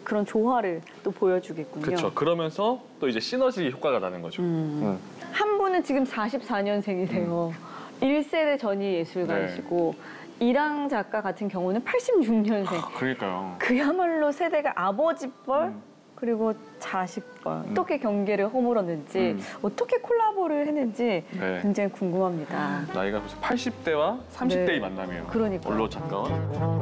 그런 조화를 또 보여주겠군요. 그렇죠. 그러면서 또 이제 시너지 효과가 나는 거죠. 한 분은 지금 44년생이세요. 1세대 전이 예술가이시고 이랑 작가 같은 경우는 86년생. 그러니까요. 그야말로 세대가 아버지뻘 그리고 자식뻘 어떻게 경계를 허물었는지 어떻게 콜라보를 했는지 네. 굉장히 궁금합니다. 나이가 벌써 80대와 30대의 네. 만남이에요. 그러니까요. 원로 작가와.